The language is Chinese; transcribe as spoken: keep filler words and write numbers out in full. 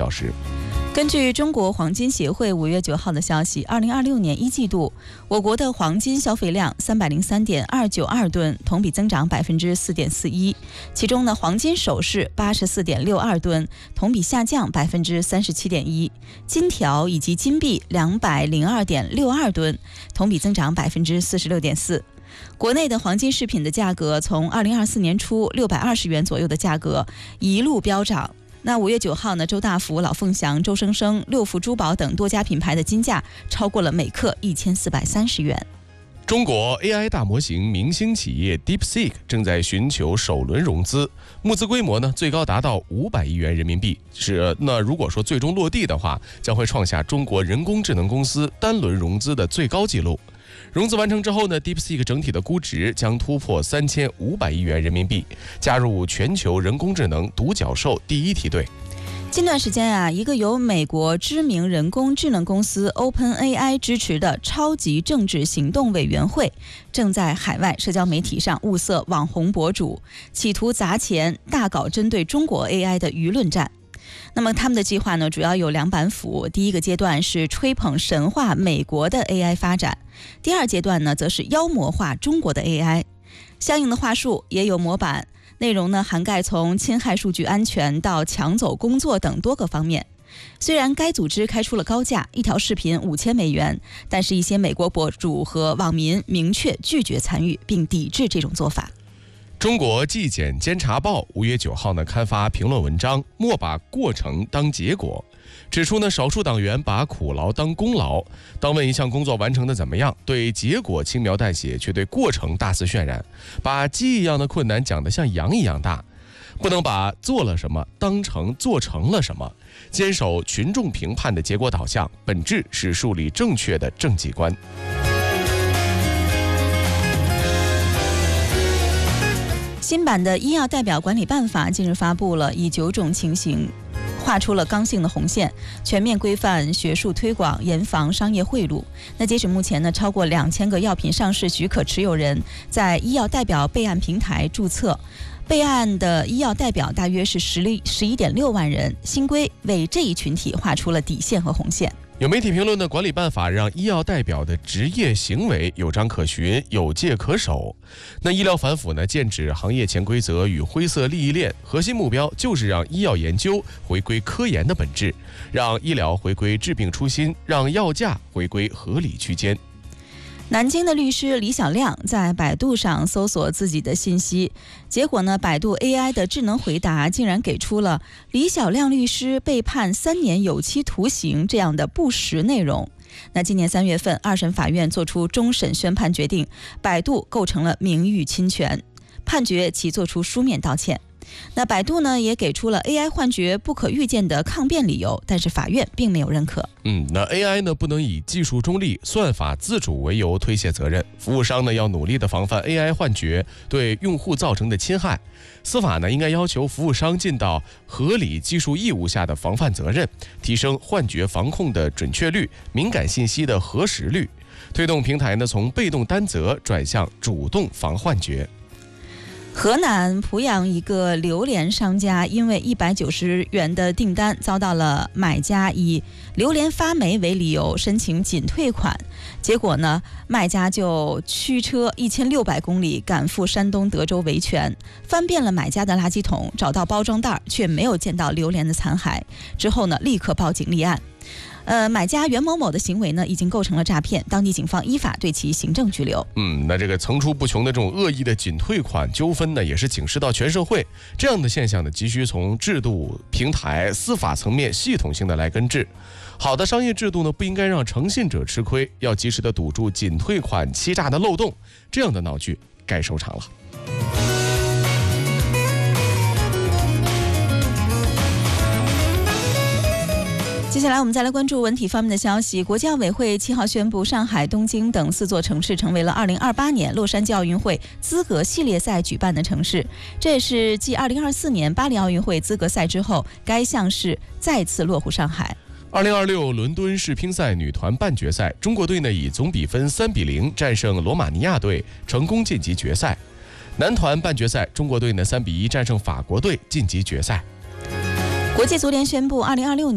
时。 根据中国黄金协会五月九号的消息，二零二六年一季度，我国的黄金消费量三百零三点二九二吨，同比增长百分之四点四一。其中呢，黄金首饰八十四点六二吨，同比下降百分之三十七点一；金条以及金币两百零二点六二吨，同比增长百分之四十六点四。国内的黄金饰品的价格从二零二四年初六百二十元左右的价格一路飙涨。那五月九号呢，周大福、老凤祥、周生生、六福珠宝等多家品牌的金价超过了每克一千四百三十元。 中国 A I 大模型明星企业 DeepSeek 正在寻求首轮融资，募资规模呢最高达到五百亿元人民币。是那如果说最终落地的话，将会创下中国人工智能公司单轮融资的最高纪录。融资完成之后呢 ，DeepSeek 整体的估值将突破三千五百亿元人民币，加入全球人工智能独角兽第一梯队。 近段时间啊，一个由美国知名人工智能公司 OpenAI 支持的超级政治行动委员会，正在海外社交媒体上物色网红博主，企图砸钱大搞针对中国 A I 的舆论战。那么他们的计划呢，主要有两板斧。第一个阶段是吹捧神话美国的 A I 发展，第二阶段呢，则是妖魔化中国的 A I。相应的话术也有模板，内容呢涵盖从侵害数据安全到抢走工作等多个方面。虽然该组织开出了高价，一条视频五千美元，但是一些美国博主和网民明确拒绝参与，并抵制这种做法。 中国纪检监察报五月九号呢刊发评论文章，莫把过程当结果，指出呢少数党员把苦劳当功劳，当问一项工作完成的怎么样，对结果轻描淡写，却对过程大肆渲染，把鸡一样的困难讲得像羊一样大。不能把做了什么当成做成了什么，坚守群众评判的结果导向，本质是树立正确的政绩观。 新版的医药代表管理办法近日发布了，以九种情形画出了刚性的红线，全面规范学术推广，严防商业贿赂。那截止目前呢，超过两千个药品上市许可持有人在医药代表备案平台注册，备案的医药代表大约是十十一点六万人。新规为这一群体画出了底线和红线。 有媒体评论的管理办法让医药代表的职业行为有章可循，有界可守。那医疗反腐呢，剑指行业潜规则与灰色利益链，核心目标就是让医药研究回归科研的本质，让医疗回归治病初心，让药价回归合理区间。 南京的律师李小亮在百度上搜索自己的信息，结果呢，百度 A I 的智能回答竟然给出了李小亮律师被判三年有期徒刑这样的不实内容。那今年三月份，二审法院作出终审宣判决定，百度构成了名誉侵权，判决其作出书面道歉。那百度呢也给出了 A I 幻觉不可预见的抗辩理由，但是法院并没有认可。 嗯，那 A I 呢不能以技术中立、算法自主为由推卸责任，服务商呢要努力的防范 A I 幻觉对用户造成的侵害。司法呢应该要求服务商尽到合理技术义务下的防范责任，提升幻觉防控的准确率、敏感信息的核实率，推动平台呢从被动担责转向主动防幻觉。 河南濮阳一个榴莲商家因为一百九十元的订单遭到了买家以榴莲发霉为理由申请仅退款，结果呢，卖家就驱车一千六百公里赶赴山东德州维权，翻遍了买家的垃圾桶，找到包装袋，却没有见到榴莲的残骸。之后呢，立刻报警立案。呃，买家袁某某的行为呢，已经构成了诈骗，当地警方依法对其行政拘留。 嗯，那这个层出不穷的这种恶意的仅退款纠纷呢，也是警示到全社会，这样的现象呢，急需从制度、平台、司法层面系统性的来根治。好的商业制度呢，不应该让诚信者吃亏，要及时的堵住仅退款欺诈的漏洞，这样的闹剧该收场了。 接下来我们再来关注文体方面的消息。国际奥委会七号宣布，上海、东京等四座城市成为了二零二八年洛杉矶奥运会资格系列赛举办的城市。这也是继二零二四年巴黎奥运会资格赛之后，该项事再次落户上海。 二零二六伦敦世乒赛女团半决赛，中国队呢以总比分三比零战胜罗马尼亚队，成功晋级决赛。男团半决赛，中国队呢三比一战胜法国队，晋级决赛。 国际足联宣布，二零二六年